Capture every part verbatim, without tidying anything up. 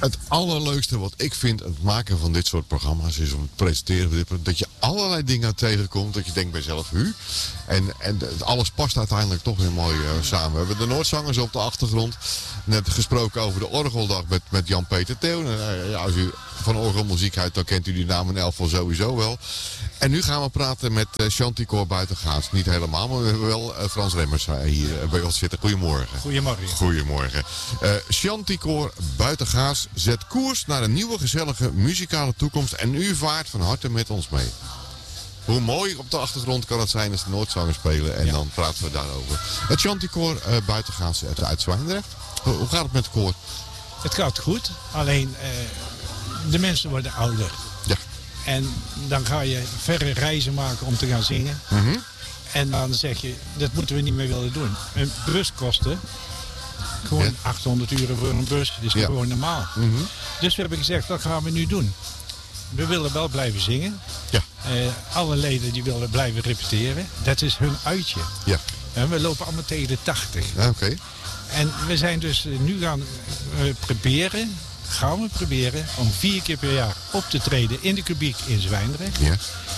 Het allerleukste wat ik vind het maken van dit soort programma's is om het presenteren van dit, dat je allerlei dingen tegenkomt. Dat je denkt bij jezelf, hu. En, en alles past uiteindelijk toch weer mooi uh, samen. We hebben de Noordzangers op de achtergrond. Net gesproken over de orgeldag met, met Jan-Peter Theo. Uh, ja, als u van orgelmuziek houdt, dan kent u die naam in elk geval sowieso wel. En nu gaan we praten met uh, Chanticoor Buitengaats. Niet helemaal, maar we hebben wel uh, Frans Remmers uh, hier uh, bij ons zitten. Goedemorgen. Goedemorgen. Goedemorgen. Uh, Chanticoor Buitengaats zet koers naar een nieuwe gezellige muzikale toekomst. En u vaart van harte met ons mee. Hoe mooi op de achtergrond kan het zijn als de Noordzangers spelen. En ja. Dan praten we daarover. Het Chanticoor uh, Buitengaats uit Zwijndrecht. Hoe, hoe gaat het met het koor? Het gaat goed. Alleen uh, de mensen worden ouder. Ja. En dan ga je verre reizen maken om te gaan zingen. Mm-hmm. En dan zeg je, dat moeten we niet meer willen doen. Een bus kosten gewoon ja. achthonderd euro voor een bus. Dat is ja. gewoon normaal. Mm-hmm. Dus we hebben gezegd, wat gaan we nu doen? We willen wel blijven zingen. Ja. Uh, alle leden die willen blijven repeteren. Dat is hun uitje. Ja. En we lopen allemaal tegen de tachtig. Ja, Oké. Okay. En we zijn dus nu gaan uh, proberen, gaan we proberen om vier keer per jaar op te treden in de Kubiek in Zwijndrecht. Ja.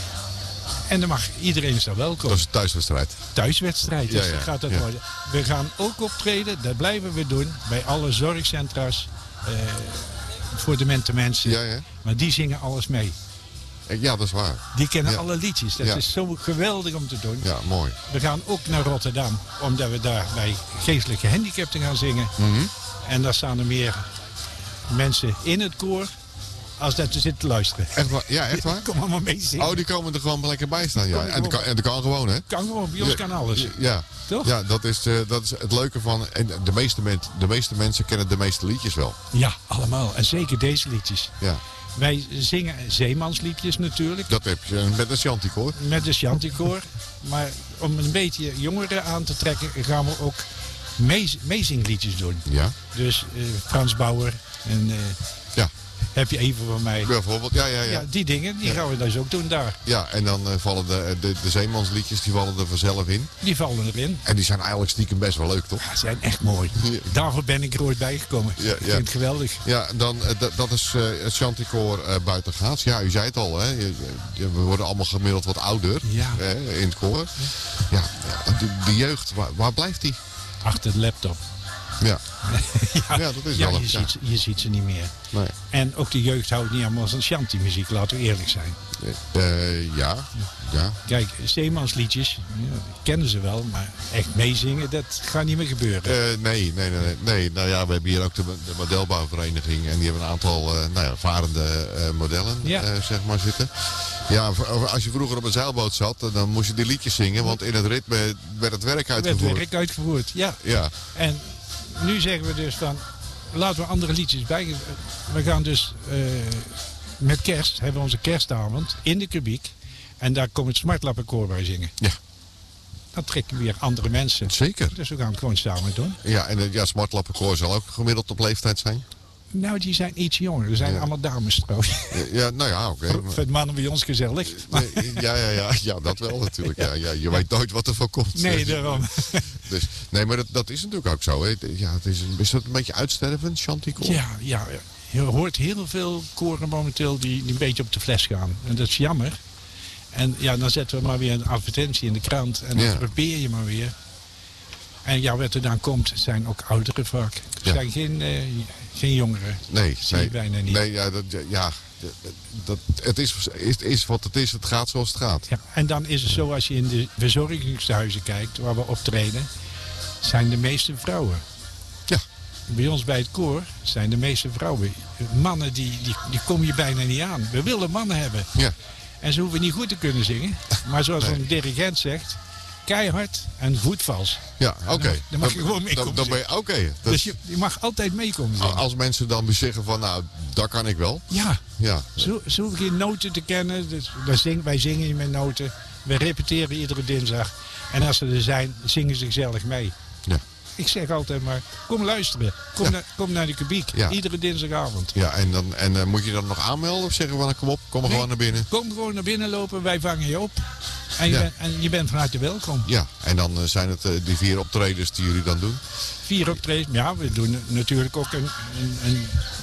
En dan mag iedereen is daar welkom. Dat is een thuiswedstrijd. Thuiswedstrijd, dus ja, ja, dat gaat dat ja. worden. We gaan ook optreden, dat blijven we doen, bij alle zorgcentra's. Uh, voor demente mensen. Ja, ja. Maar die zingen alles mee. Ja, dat is waar. Die kennen ja. alle liedjes. Dat ja. is zo geweldig om te doen. Ja, mooi. We gaan ook naar Rotterdam, omdat we daar bij geestelijk gehandicapten gaan zingen. Mm-hmm. En daar staan er meer mensen in het koor als dat ze zitten te luisteren. Echt waar? Ja, echt waar? Kom allemaal mee zingen. Oh, die komen er gewoon lekker bij staan. Ja. En, dat kan, en dat kan gewoon, hè? Kan gewoon, bij ons ja, kan alles. Ja, toch? Ja, dat is, uh, dat is het leuke van... En de, meeste men, de meeste mensen kennen de meeste liedjes wel. Ja, allemaal. En zeker deze liedjes. Ja. Wij zingen zeemansliedjes natuurlijk. Dat heb je met een Chanticoor. Met de Chanticoor. Maar om een beetje jongeren aan te trekken gaan we ook mee, meezingliedjes doen. Ja. Dus uh, Frans Bauer en... Uh, ja. Heb je even van mij. Bijvoorbeeld, ja, ja, ja. ja die dingen, die ja. gaan we dus ook doen daar. Ja, en dan uh, vallen de, de, de zeemansliedjes, die vallen er vanzelf in. Die vallen erin. En die zijn eigenlijk stiekem best wel leuk, toch? Ja, ze zijn echt mooi. Ja. Daarvoor ben ik er ooit bijgekomen. Ja, ik ja. vind het geweldig. Ja, dan, uh, d- dat is uh, het Chanticoor uh, Buitengaats. Ja, u zei het al, hè. Je, je, we worden allemaal gemiddeld wat ouder ja. hè, in het koor. Ja, ja de, de jeugd, waar, waar blijft die? Achter de laptop. Ja. ja, ja, dat is ja, wel je, ja. ziet, je ziet ze niet meer. Nee. En ook de jeugd houdt niet allemaal van shanty-muziek, laten we eerlijk zijn. Uh, ja. ja. Kijk, zeemansliedjes, ja, kennen ze wel, maar echt meezingen, dat gaat niet meer gebeuren. Uh, nee, nee, nee, nee. Nou ja, we hebben hier ook de, de modelbouwvereniging en die hebben een aantal uh, nou ja, varende uh, modellen ja. uh, zeg maar zitten. Ja, als je vroeger op een zeilboot zat, dan moest je die liedjes zingen, want in het ritme werd het werk uitgevoerd. werd werk uitgevoerd, ja. ja. En nu zeggen we dus van, laten we andere liedjes bij. We gaan dus uh, met kerst, hebben we onze kerstavond in de Kubiek. En daar komt het Smartlappenkoor bij zingen. Ja. Dan trekken we weer andere mensen. Zeker. Dus we gaan het gewoon samen doen. Ja, en ja, Smartlappenkoor zal ook gemiddeld op leeftijd zijn? Nou, die zijn iets jonger. Er zijn ja. allemaal dames trouwens. Ja, nou ja, oké. Okay. Voor mannen bij ons gezellig. Nee, ja, ja, ja, ja, dat wel natuurlijk. Ja, ja, je weet nooit wat er van komt. Nee, daarom. Dus, nee, maar dat, dat is natuurlijk ook zo. Hè. Ja, het is, een, is dat een beetje uitstervend, Chanticoor? Ja, ja, je hoort heel veel koren momenteel die, die een beetje op de fles gaan. En dat is jammer. En ja, dan zetten we maar weer een advertentie in de krant. En dan ja. probeer je maar weer. En ja, wat er dan komt, zijn ook ouderen vaak. Er ja. zijn geen, uh, geen jongeren. Nee, dat zie nee, je bijna niet. Nee, ja, dat, ja dat, het is, is, is wat het is. Het gaat zoals het gaat. Ja, en dan is het zo, als je in de verzorgingshuizen kijkt, waar we optreden, zijn de meeste vrouwen. Ja. Bij ons bij het koor zijn de meeste vrouwen. Mannen, die, die, die kom je bijna niet aan. We willen mannen hebben. Ja. En ze hoeven niet goed te kunnen zingen. Maar zoals nee. een dirigent zegt, keihard en voetvals. Ja, oké. Okay. Dan, dan mag je gewoon meekomen. Dan, dan ben je, oké. Okay, dus je, je mag altijd meekomen zingen. Als mensen dan zeggen van, nou, dat kan ik wel. Ja. ja. Ze, ze hoeven geen noten te kennen. Dus, dan zing, wij zingen niet met noten. We repeteren iedere dinsdag. En als ze er zijn, zingen ze gezellig mee. Ja. Ik zeg altijd maar, kom luisteren. Kom, ja. na, kom naar de Kubiek. Ja. Iedere dinsdagavond. Ja, en, dan, en uh, moet je dan nog aanmelden of zeggen van, kom op, kom maar nee, gewoon naar binnen? Kom gewoon naar binnen lopen, wij vangen je op. En je, ja. ben, en je bent van harte welkom. Ja, en dan uh, zijn het uh, die vier optredens die jullie dan doen? Vier optredens, ja, we doen natuurlijk ook een, een, een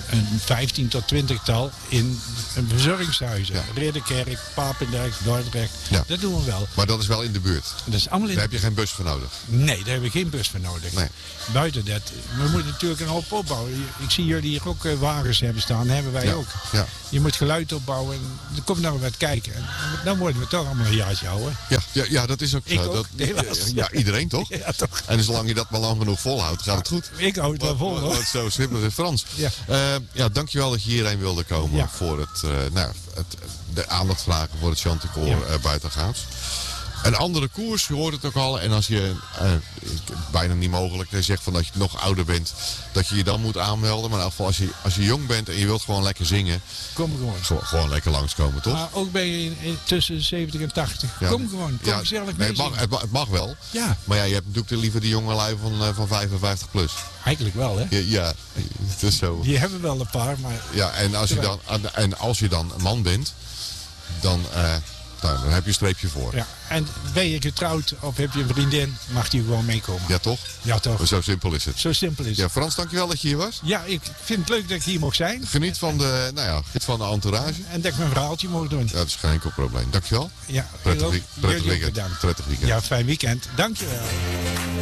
een vijftien tot twintigtal in een verzorgingshuizen. Ja. Ridderkerk, Papendrecht, Dordrecht. Ja. Dat doen we wel. Maar dat is wel in de buurt. Dat is allemaal in Daar heb je geen bus voor nodig. Nee, daar hebben we geen bus voor nodig. Nee. Buiten dat, we moeten natuurlijk een hoop opbouwen. Ik zie jullie hier ook uh, wagens hebben staan, hebben wij Ja. ook. Ja. Je moet geluid opbouwen. En er komt nou wat kijken. En dan worden we toch allemaal een jaartje ouder. Ja, ja, ja, dat is ook Ik zo. ook, Dat, helaas. ja, iedereen toch? Ja, toch. En zolang je dat maar lang genoeg volhoudt, gaat het goed. Ik hou het wel vol, hoor. Wat zo simpel is, Frans. Ja. Uh, ja, dankjewel dat je hierheen wilde komen Ja. voor het, uh, nou, het, de aandacht vragen voor het Chanticoor Ja. uh, buitengaats. Een andere koers, je hoort het ook al. En als je, uh, bijna niet mogelijk, je zegt van dat je nog ouder bent, dat je je dan moet aanmelden. Maar in elk geval, als je, als je jong bent en je wilt gewoon lekker zingen, Kom gewoon. gewoon, gewoon lekker langskomen, toch? Maar ook ben je in, in, tussen de zeventig en tachtig. Ja. Kom gewoon. Kom Ja, gezellig nee, mee het, mag, zingen. het, mag, het mag wel. Ja, Maar ja, je hebt natuurlijk liever die jonge lui van, uh, van vijfenvijftig plus. eigenlijk wel, hè. Ja, ja, het is zo. Die hebben wel een paar, maar Ja, en als je dan, en als je dan een man bent, dan, uh, nou, dan heb je een streepje voor. ja. En ben je getrouwd of heb je een vriendin, mag die gewoon meekomen. Ja, toch? Ja, toch. Zo simpel is het. Zo simpel is Ja, het. Frans, dankjewel dat je hier was. Ja, ik vind het leuk dat ik hier mocht zijn. Geniet van de, nou ja, geniet van de entourage. En dat ik mijn verhaaltje mocht doen. Ja, dat is geen enkel probleem. Dankjewel. Ja, Prettig, ook- week- prettig jullie ook weekend. bedankt. Prettig weekend. Ja, fijn weekend. Dankjewel.